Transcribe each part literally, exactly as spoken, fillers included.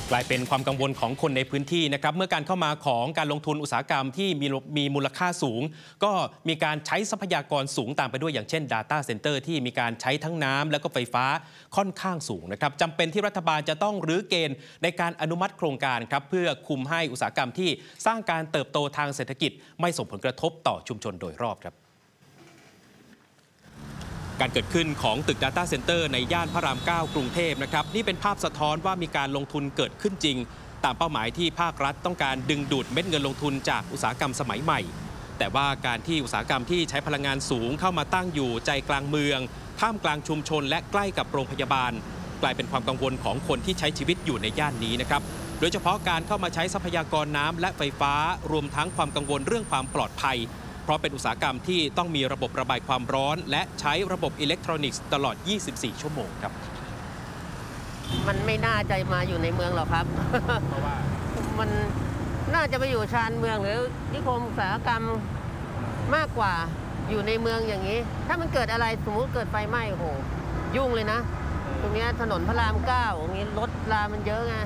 กลายเป็นความกังวลของคนในพื้นที่นะครับเมื่อการเข้ามาของการลงทุนอุตสาหกรรมที่มีมีมูลค่าสูงก็มีการใช้ทรัพยากรสูงตามไปด้วยอย่างเช่น Data Center ที่มีการใช้ทั้งน้ำและก็ไฟฟ้าค่อนข้างสูงนะครับจำเป็นที่รัฐบาลจะต้องรื้อเกณฑ์ในการอนุมัติโครงการครับเพื่อคุมให้อุตสาหกรรมที่สร้างการเติบโตทางเศรษฐกิจไม่ส่งผลกระทบต่อชุมชนโดยรอบครับการเกิดขึ้นของตึก Data Center ในย่านพระรามเก้ากรุงเทพนะครับนี่เป็นภาพสะท้อนว่ามีการลงทุนเกิดขึ้นจริงตามเป้าหมายที่ภาครัฐต้องการดึงดูดเม็ดเงินลงทุนจากอุตสาหกรรมสมัยใหม่แต่ว่าการที่อุตสาหกรรมที่ใช้พลังงานสูงเข้ามาตั้งอยู่ใจกลางเมืองท่ามกลางชุมชนและใกล้กับโรงพยาบาลกลายเป็นความกังวลของคนที่ใช้ชีวิตอยู่ในย่านนี้นะครับโดยเฉพาะการเข้ามาใช้ทรัพยากรน้ำและไฟฟ้ารวมทั้งความกังวลเรื่องความปลอดภัยเพราะเป็นอุตสาหกรรมที่ต้องมีระบบระบายความร้อนและใช้ระบบอิเล็กทรอนิกส์ตลอด ยี่สิบสี่ ชั่วโมงครับมันไม่น่าจะมาอยู่ในเมืองหรอกครับ เพราะว่ามันน่าจะไปอยู่ชานเมืองหรือนิคมอุตสาหกรรมมากกว่าอยู่ในเมืองอย่างนี้ถ้ามันเกิดอะไรสมมติเกิดไฟไหม้โอ้โหยุ่งเลยนะตรงนี้ถนนพระรามเก้าอย่างนี้รถรามันเยอะไง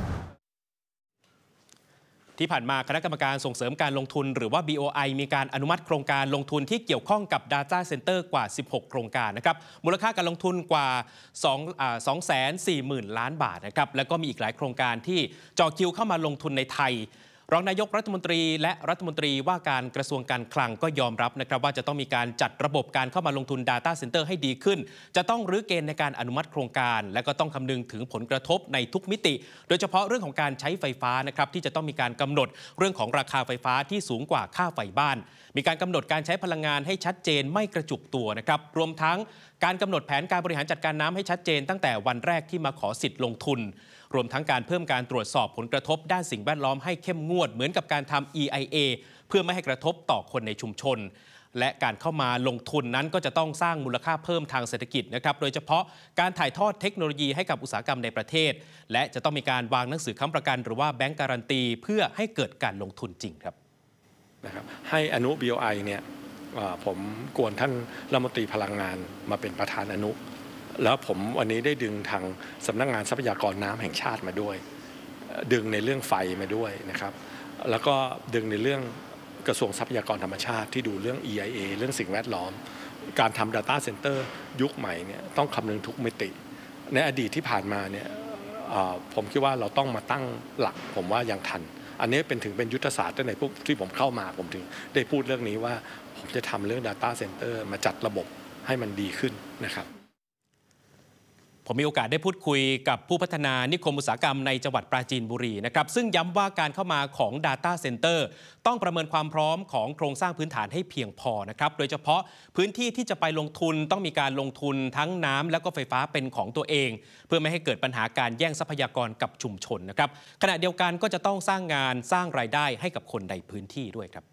ที่ผ่านมาคณะกรรมการส่งเสริมการลงทุนหรือว่า บี โอ ไอ มีการอนุมัติโครงการลงทุนที่เกี่ยวข้องกับ Data Center กว่า สิบหก โครงการนะครับมูลค่าการลงทุนกว่าสองแสนสี่หมื่น ล้านบาทนะครับแล้วก็มีอีกหลายโครงการที่จ่อคิวเข้ามาลงทุนในไทยรองนายกรัฐมนตรีและรัฐมนตรีว่าการกระทรวงการคลังก็ยอมรับนะครับว่าจะต้องมีการจัดระบบการเข้ามาลงทุน Data Center ให้ดีขึ้นจะต้องรื้อเกณฑ์ในการอนุมัติโครงการและก็ต้องคำนึงถึงผลกระทบในทุกมิติโดยเฉพาะเรื่องของการใช้ไฟฟ้านะครับที่จะต้องมีการกำหนดเรื่องของราคาไฟฟ้าที่สูงกว่าค่าไฟบ้านมีการกำหนดการใช้พลังงานให้ชัดเจนไม่กระจุกตัวนะครับรวมทั้งการกำหนดแผนการบริหารจัดการน้ำให้ชัดเจนตั้งแต่วันแรกที่มาขอสิทธิ์ลงทุนรวมทั้งการเพิ่มการตรวจสอบผลกระทบด้านสิ่งแวดล้อมให้เข้มงวดเหมือนกับการทำ อี ไอ เอ เพื่อไม่ให้กระทบต่อคนในชุมชนและการเข้ามาลงทุนนั้นก็จะต้องสร้างมูลค่าเพิ่มทางเศรษฐกิจนะครับโดยเฉพาะการถ่ายทอดเทคโนโลยีให้กับอุตสาหกรรมในประเทศและจะต้องมีการวางหนังสือค้ำประกันหรือว่าแบงก์การันตีเพื่อให้เกิดการลงทุนจริงครับนะครับให้อนุ บี โอ ไอ เนี่ยผมกวนท่านรัฐมนตรีพลังงานมาเป็นประธานอนุแล้วผมวันนี้ได้ดึงทางสำนักงานทรัพยากรน้ำแห่งชาติมาด้วยดึงในเรื่องไฟมาด้วยนะครับแล้วก็ดึงในเรื่องกระทรวงทรัพยากรธรรมชาติที่ดูเรื่อง อี ไอ เอ เรื่องสิ่งแวดล้อมการทำ Data Center ยุคใหม่เนี่ยต้องคำนึงทุกมิติในอดีตที่ผ่านมาเนี่ยผมคิดว่าเราต้องมาตั้งหลักผมว่ายังทันอันนี้เป็นถึงเป็นยุทธศาสตร์ตั้งแต่พวกที่ผมเข้ามาผมถึงได้พูดเรื่องนี้ว่าผมจะทำเรื่อง Data Center มาจัดระบบให้มันดีขึ้นนะครับผมมีโอกาสได้พูดคุยกับผู้พัฒนานิคมอุตสาหกรรมในจังหวัดปราจีนบุรีนะครับซึ่งย้ำว่าการเข้ามาของ Data Center ต้องประเมินความพร้อมของโครงสร้างพื้นฐานให้เพียงพอนะครับโดยเฉพาะพื้นที่ที่จะไปลงทุนต้องมีการลงทุนทั้งน้ำและก็ไฟฟ้าเป็นของตัวเองเพื่อไม่ให้เกิดปัญหาการแย่งทรัพยากรกับชุมชนนะครับขณะเดียวกันก็จะต้องสร้างงานสร้างรายได้ให้กับคนในพื้นที่ด้วยครับ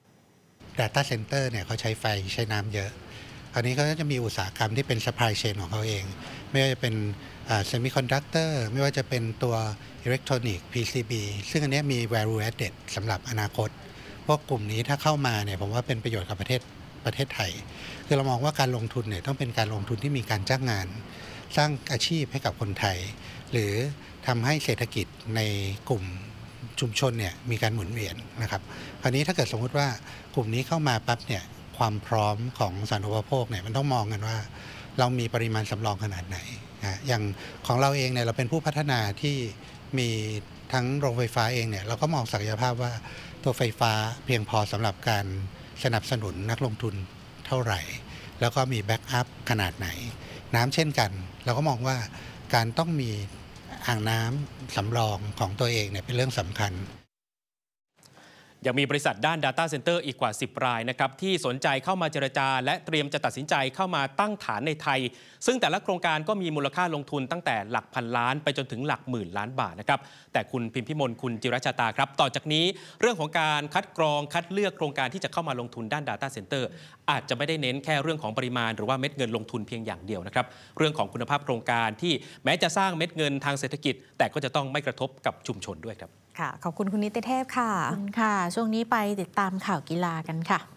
Data Center เนี่ยเขาใช้ไฟใช้น้ำเยอะคราวนี้เขาจะมีอุตสาหกรรมที่เป็น supply chain ของเขาเองไม่ว่าจะเป็น semiconductor ไม่ว่าจะเป็นตัวอิเล็กทรอนิกส์ พี ซี บี ซึ่งอันนี้มี value added สำหรับอนาคตพวกกลุ่มนี้ถ้าเข้ามาเนี่ยผมว่าเป็นประโยชน์กับประเทศประเทศไทยคือเรามองว่าการลงทุนเนี่ยต้องเป็นการลงทุนที่มีการจ้างงานสร้างอาชีพให้กับคนไทยหรือทำให้เศรษฐกิจในกลุ่มชุมชนเนี่ยมีการหมุนเวียนนะครับคราวนี้ถ้าเกิดสมมติว่ากลุ่มนี้เข้ามาปั๊บเนี่ยความพร้อมของสาธารณูปโภคเนี่ยมันต้องมองกันว่าเรามีปริมาณสำรองขนาดไหนนะอย่างของเราเองเนี่ยเราเป็นผู้พัฒนาที่มีทั้งโรงไฟฟ้าเองเนี่ยเราก็มองศักยภาพว่าตัวไฟฟ้าเพียงพอสำหรับการสนับสนุนนักลงทุนเท่าไหร่แล้วก็มีแบ็กอัพขนาดไหนน้ำเช่นกันเราก็มองว่าการต้องมีอ่างน้ำสำรองของตัวเองเนี่ยเป็นเรื่องสำคัญยังมีบริษัทด้าน Data Center อีกกว่าสิบรายนะครับที่สนใจเข้ามาเจรจาและเตรียมจะตัดสินใจเข้ามาตั้งฐานในไทยซึ่งแต่ละโครงการก็มีมูลค่าลงทุนตั้งแต่หลักพันล้านไปจนถึงหลักหมื่นล้านบาทนะครับแต่คุณพิมพิมลคุณจิรชาตาครับต่อจากนี้เรื่องของการคัดกรองคัดเลือกโครงการที่จะเข้ามาลงทุนด้าน Data Center อาจจะไม่ได้เน้นแค่เรื่องของปริมาณหรือว่าเม็ดเงินลงทุนเพียงอย่างเดียวนะครับเรื่องของคุณภาพโครงการที่แม้จะสร้างเม็ดเงินทางเศรษฐกิจแต่ก็จะต้องไม่กระทบกับชุมชนด้วยครับค่ะขอบคุณคุณนิติเทพค่ะค่ะช่วงนี้ไปติดตามข่าวกีฬากันค่ะ